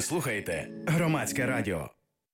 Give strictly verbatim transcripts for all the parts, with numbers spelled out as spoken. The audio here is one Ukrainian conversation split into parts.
Ви слухаєте Громадське радіо.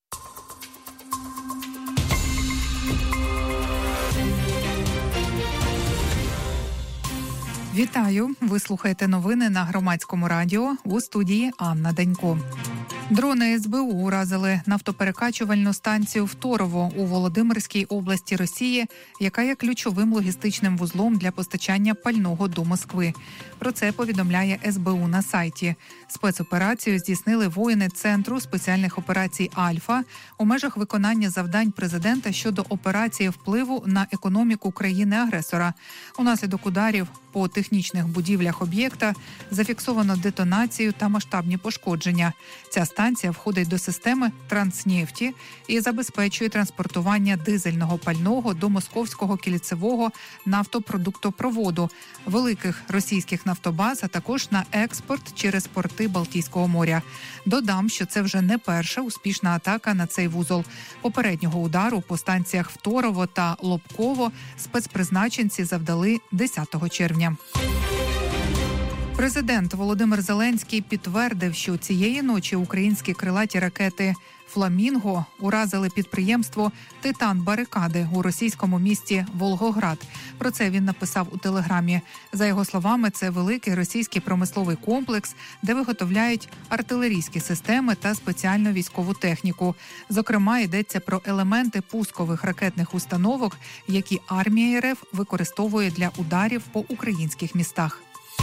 Вітаю! Ви слухаєте новини на Громадському радіо. У студії Анна Данько. Дрони ес бе у уразили нафтоперекачувальну станцію в Торово у Володимирській області Росії, яка є ключовим логістичним вузлом для постачання пального до Москви. Про це повідомляє ес бе у на сайті. Спецоперацію здійснили воїни Центру спеціальних операцій «Альфа» у межах виконання завдань президента щодо операції впливу на економіку країни-агресора. Унаслідок ударів по технічних будівлях об'єкта зафіксовано детонацію та масштабні пошкодження. Ця станція входить до системи «Транснефті» і забезпечує транспортування дизельного пального до московського кільцевого нафтопродуктопроводу, великих російських нафтобаз, а також на експорт через порти Балтійського моря. Додам, що це вже не перша успішна атака на цей вузол. Попереднього удару по станціях Второво та Лобково спецпризначенці завдали десятого червня. Президент Володимир Зеленський підтвердив, що цієї ночі українські крилаті ракети «Фламінго» уразили підприємство «Титан-Барикади» у російському місті Волгоград. Про це він написав у телеграмі. За його словами, це великий російський промисловий комплекс, де виготовляють артилерійські системи та спеціальну військову техніку. Зокрема, йдеться про елементи пускових ракетних установок, які армія РФ використовує для ударів по українських містах.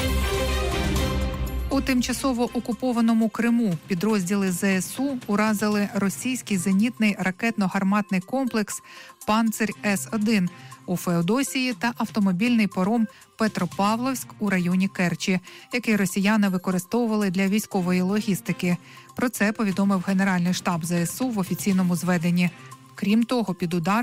У тимчасово окупованому Криму підрозділи зе ес у уразили російський зенітний ракетно-гарматний комплекс «Панцирь-С один» у Феодосії та автомобільний паром «Петропавловськ» у районі Керчі, який росіяни використовували для військової логістики. Про це повідомив Генеральний штаб зе ес у в офіційному зведенні. Крім того, під удар